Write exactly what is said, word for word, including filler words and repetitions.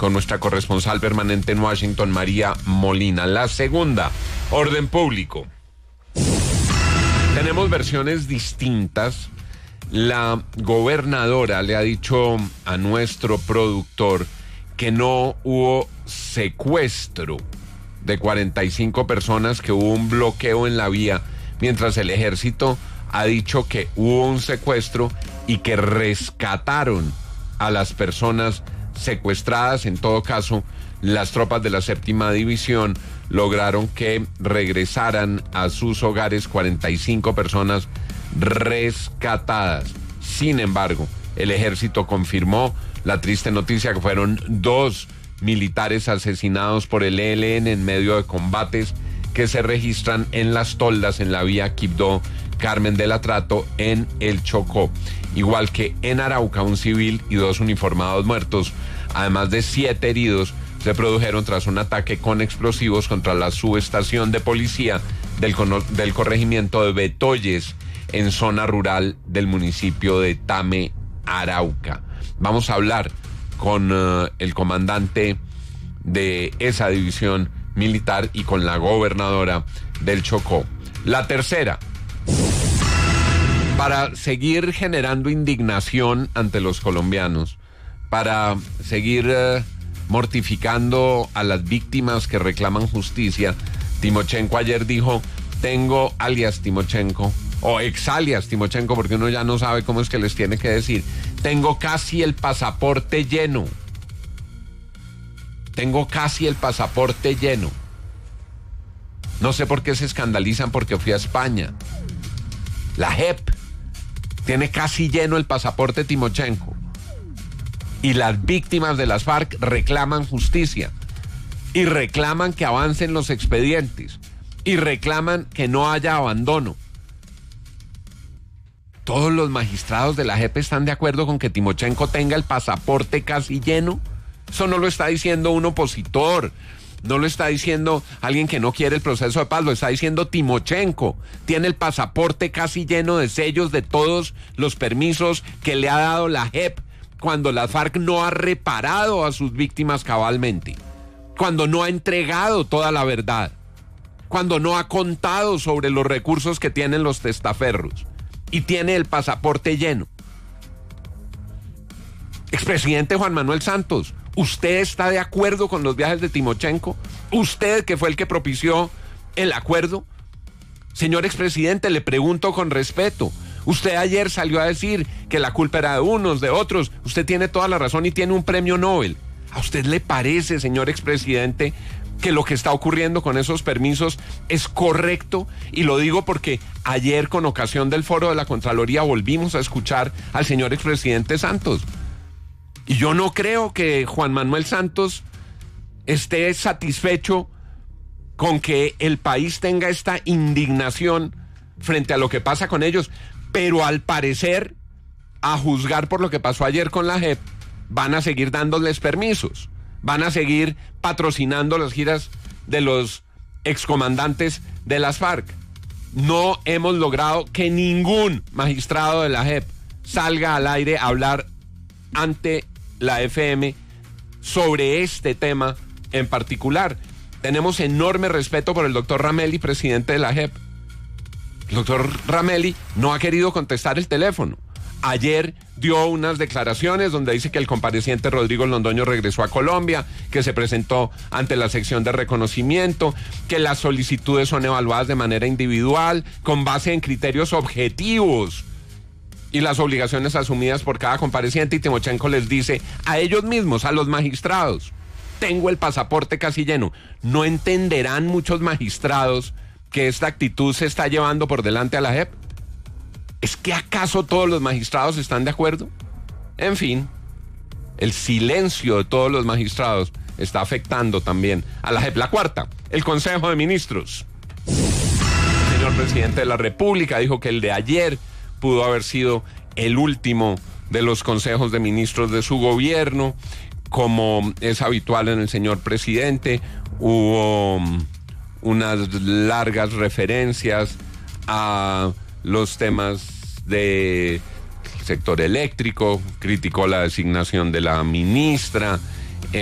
con nuestra corresponsal permanente en Washington, María Molina. La segunda, orden público. Tenemos versiones distintas. La gobernadora le ha dicho a nuestro productor que no hubo secuestro de cuarenta y cinco personas, que hubo un bloqueo en la vía, mientras el ejército ha dicho que hubo un secuestro y que rescataron a las personas secuestradas. En todo caso, las tropas de la séptima división lograron que regresaran a sus hogares cuarenta y cinco personas rescatadas. Sin embargo, el ejército confirmó la triste noticia que fueron dos militares asesinados por el E L N en medio de combates que se registran en las toldas en la vía Quibdó Carmen del Atrato en el Chocó. Igual que en Arauca, un civil y dos uniformados muertos, además de siete heridos, se produjeron tras un ataque con explosivos contra la subestación de policía del, del corregimiento de Betoyes, en zona rural del municipio de Tame, Arauca. Vamos a hablar con uh, el comandante de esa división militar y con la gobernadora del Chocó. La tercera, para seguir generando indignación ante los colombianos, para seguir uh, mortificando a las víctimas que reclaman justicia, Timochenko ayer dijo: tengo alias Timochenko, o ex alias Timochenko, porque uno ya no sabe cómo es que les tiene que decir. Tengo casi el pasaporte lleno. Tengo casi el pasaporte lleno. No sé por qué se escandalizan porque fui a España. La J E P tiene casi lleno el pasaporte Timochenko. Y las víctimas de las FARC reclaman justicia. Y reclaman que avancen los expedientes. Y reclaman que no haya abandono. ¿Todos los magistrados de la J E P están de acuerdo con que Timochenko tenga el pasaporte casi lleno? Eso no lo está diciendo un opositor, no lo está diciendo alguien que no quiere el proceso de paz, lo está diciendo Timochenko. Tiene el pasaporte casi lleno de sellos de todos los permisos que le ha dado la J E P cuando la FARC no ha reparado a sus víctimas cabalmente, cuando no ha entregado toda la verdad, cuando no ha contado sobre los recursos que tienen los testaferros. Y tiene el pasaporte lleno. Expresidente Juan Manuel Santos, ¿usted está de acuerdo con los viajes de Timochenko? ¿Usted, que fue el que propició el acuerdo? Señor expresidente, le pregunto con respeto. Usted ayer salió a decir que la culpa era de unos, de otros. Usted tiene toda la razón y tiene un premio Nobel. ¿A usted le parece, señor expresidente, que lo que está ocurriendo con esos permisos es correcto? Y lo digo porque ayer, con ocasión del foro de la Contraloría, volvimos a escuchar al señor expresidente Santos. Y yo no creo que Juan Manuel Santos esté satisfecho con que el país tenga esta indignación frente a lo que pasa con ellos. Pero al parecer, a juzgar por lo que pasó ayer con la J E P, van a seguir dándoles permisos. Van a seguir patrocinando las giras de los excomandantes de las FARC. No hemos logrado que ningún magistrado de la J E P salga al aire a hablar ante la F M sobre este tema en particular. Tenemos enorme respeto por el doctor Ramelli, presidente de la J E P. El doctor Ramelli no ha querido contestar el teléfono. Ayer dio unas declaraciones donde dice que el compareciente Rodrigo Londoño regresó a Colombia, que se presentó ante la sección de reconocimiento, que las solicitudes son evaluadas de manera individual, con base en criterios objetivos y las obligaciones asumidas por cada compareciente. Y Timochenko les dice a ellos mismos, a los magistrados: tengo el pasaporte casi lleno. ¿No entenderán muchos magistrados que esta actitud se está llevando por delante a la J E P? ¿Es que acaso todos los magistrados están de acuerdo? En fin, el silencio de todos los magistrados está afectando también a la J E P. La cuarta, el Consejo de Ministros. El señor presidente de la República dijo que el de ayer pudo haber sido el último de los consejos de ministros de su gobierno. Como es habitual en el señor presidente, hubo unas largas referencias a los temas del sector eléctrico, criticó la designación de la ministra,